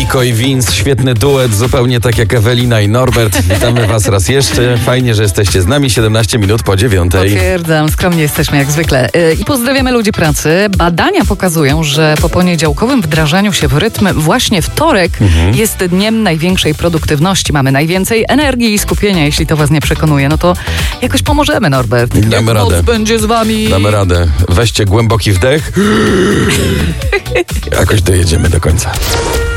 Niko i Vince, świetny duet, zupełnie tak jak Ewelina i Norbert. Witamy was raz jeszcze. Fajnie, że jesteście z nami. 17 minut po 9. Potwierdzam, skromnie jesteśmy jak zwykle. I pozdrawiamy ludzi pracy. Badania pokazują, że po poniedziałkowym wdrażaniu się w rytm właśnie wtorek jest dniem największej produktywności. Mamy najwięcej energii i skupienia. Jeśli to was nie przekonuje, no to jakoś pomożemy, Norbert. Damy radę. Będzie z wami. Damy radę. Weźcie głęboki wdech. Jakoś dojedziemy do końca.